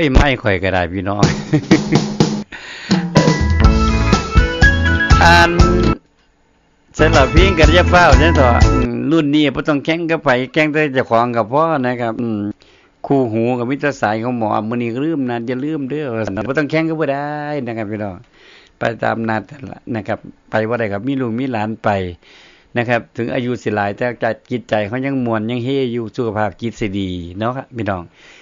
ไม่ข่อยก็ได้พี่น้อง อ่านสำหรับพี่กันจะเฝ้าเนี่ยต่อรุ่นนี้บ่ต้องแข่งกับไผแข่งแต่เจ้าของก็พอนะครับคู่หูกับมิตรสายของหมอมื้อนี้ลืมนะอย่าลืมเด้อบ่ต้องแข่งก็บ่ได้นะครับพี่น้องไปตามนัดนั่นล่ะนะครับไปบ่ได้ก็มีลูกมีหลานไปนะครับถึงอายุสิหลายแต่จิตใจเขายังม่วนยังเฮอยู่สุขภาพจิตสิดีเนาะครับพี่น้อง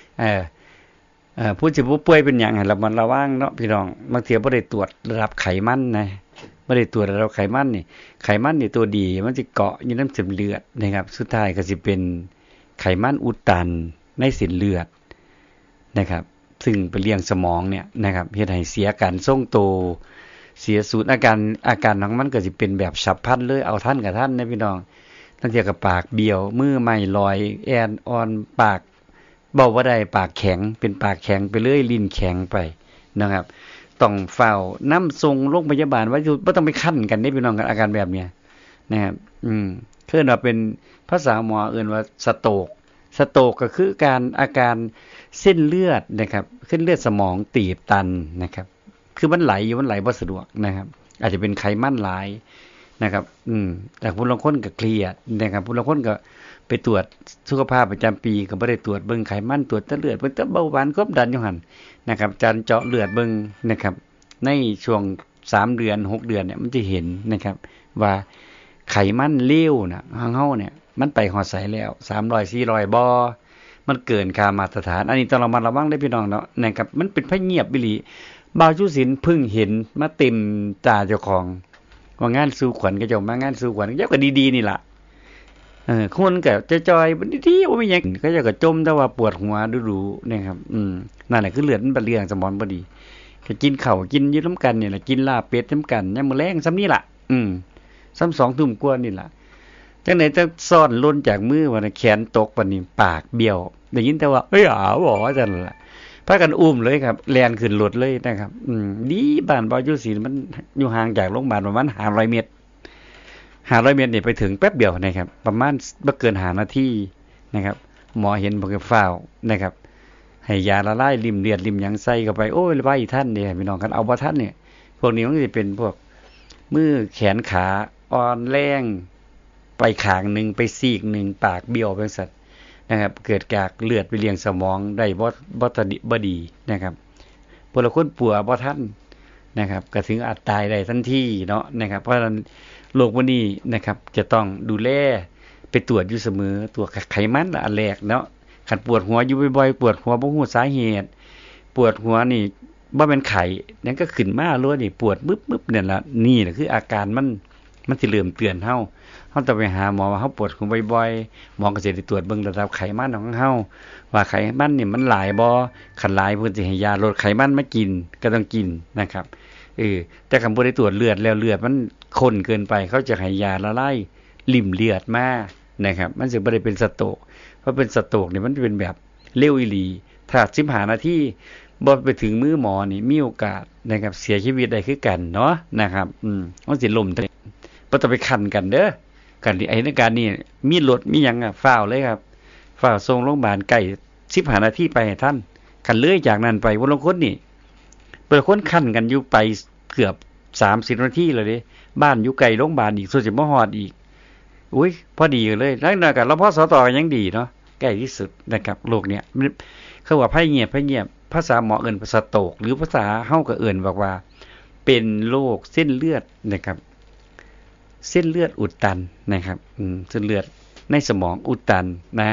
ผู้สิบ่ป่วยเป็นหยังให้ระมัดระวังเนาะพี่น้องบางเที่ยบ่ได้ตรวจระดับไขมันนะบ่ได้ตรวจระดับไขมันนี่ตัวดีมันสิเกาะอยู่ในเส้นเลือดนะครับสุดท้ายก็สิเป็นไขมันอุดตันในเส้นเลือดนะครับซึ่งไปเลี้ยงสมองเนี่ยนะครับเฮ็ดให้เสียการทรงตัวเสียสูตรอาการของมันก็สิเป็นแบบฉับพลันเลยเอาทันกับทันนะพี่น้องทั้งเที่ยกับปากเบี้ยวมือไม่ลอยแอนอ่อนปากเบ้าบ่ได้ปากแข็งเป็นปากแข็งไปเลยลิ้นแข็งไปนะครับต้องเฝ้านําส่งโรงพยาบาลไว้บ่ต้องไปคั่นกันเด้พี่น้องกับอาการแบบเนี้ยนะครับคือว่าเป็นภาษาหมอเอิ้นว่าสโตรกก็คืออาการเส้นเลือดนะครับเส้นเลือดสมองตีบตันนะครับคือมันไหลบ่สะดวกนะครับอาจจะเป็นไขมันหลายนะครับแต่ผู้ลางคนก็เครียดนะครับผู้ลางคนก็ไปตรวจสุขภาพประจำปีก็บ่ได้ตรวจเบิ่งไขมันตรวจแต่เลือดเบิ่งแต่เบาหวานความดันอยู่หั่นนะครับจานเจาะเลือดเบิ่งนะครับในช่วง3เดือน6เดือนเนี่ยมันจะเห็นนะครับว่าไขมันเลวน่ะของเฮาเนี่ยมันไปฮอดไสแล้ว300 400บ่มันเกินค่ามาตรฐานอันนี้ต้องระมัดระวังเด้อพี่น้องเนาะนะครับมันเป็นภัยเงียบอีหลีบ่าวจุศิลป์เพิ่งเห็นมาเต็มตาเจ้าของว่างานสู่ขวัญก็เจ้ามางานสู่ขวัญเจ้าก็ดีๆนี่ล่ะคนก็จอยๆบ่ดีๆบ่มีหยังก็เจ้าก็จมแต่ว่าปวดหัวดูๆนะครับนั่นแหละคือเลือดมันไปเลี้ยงสมองบ่ดีก็กินข้าวกินอยู่นำกันนี่ล่ะกินลาบเป็ดนำกันยามมื้อแลงส่ำนี้ล่ะส่ำ 2 ทุ่มกว่านี่ล่ะจังได๋จะซ่อนหล่นจากมือว่าแขนตกปานนี้ปากเบี้ยวได้ยินแต่ว่าเอ้ยบ่จังนั่นล่ะพากันอุ้มเลยครับแล่นขึ้นรถเลยนะครับดีบ้านบ่อยู่ศรีมันอยู่ห่างจากโรงพยาบาลประมาณ500เมตร500เมตรนี่ไปถึงแป๊บเดียวนะครับประมาณบ่เกิน5นาทีนะครับหมอเห็นบ่ก็ฟ้าวนะครับให้ยาละลายริ่มเลือดริ่มหยังใส่เข้าไปโอ้ยไว้ทันเด้พี่น้องคันเอาบ่ทันเนี่ยพวกนี้มันสิเป็นพวกมือแขนขาอ่อนแรงไปข้างนึงไปซีกนึงปากเบี้ยวจังซั่นนะครับเกิดจากเลือดไปเลี้ยงสมองได้บ่ดีนะครับพวกละคนปัวบ่ทันนะครับก็ถึงอาจตายได้ทันทีเนาะนะครับเพราะฉะนั้นโรคพวกนี้นะครับจะต้องดูแลไปตรวจอยู่เสมอตรวจไขมันอันแรกเนาะคันปวดหัวอยู่บ่อยๆปวดหัวบ่ฮู้สาเหตุปวดหัวนี่บ่แม่นไข้นั่นก็ขึ้นมาโลดนี่ปวดบึบๆเนี่ยล่ะนี่แหละคืออาการมันสิเริ่มเตือนเฮาต้องไปหาหมอว่าเฮาปวดหัวบ่อยๆหมอก็สิได้ตรวจเบิ่งระดับไขมันของเฮาว่าไขมันนี่มันหลายบ่คันหลายเพิ่นสิให้ยาลดไขมันมากินก็ต้องกินนะครับแต่คันบ่ได้ตรวจเลือดแล้วเลือดมันข้นเกินไปเขาจะให้ยาละลายริ่มเลือดมานะครับมันสิบ่ได้เป็นสโตรกเพราะเป็นสโตรกนี่มันจะเป็นแบบเร็วอีหลีถ้า15นาทีบ่ไปถึงมือหมอนี่มีโอกาสนะครับเสียชีวิตได้คือกันเนาะนะครับมันสิล้มบ่ต้องไปคั่นกันเด้อกันที่ในการนี้มีรถมีหยังฟ้าวเลยครับฟ้าวส่งโรงพยาบาลใกล้15นาทีไปให้ท่านคันเลยจากนั้นไปบ่ลางคนนี่เปิดคนคั่นกันอยู่ไปเกือบ30นาทีแล้วเด้บ้านอยู่ไกลโรงพยาบาลอีกส่วนสิบ่ฮอดอีกอุ๊ยพอดีเลยแล้วนั่นก็รพสตก็ยังดีเนาะใกล้ที่สุดนะครับโรคเนี้ยเขาว่าภัยเงียบภาษาหมอเอิ้นสโตรกหรือภาษาเฮาก็เอิ้นว่าเป็นโรคเส้นเลือดนะครับเส้นเลือดอุดตันนะครับเส้นเลือดในสมองอุดตันนะ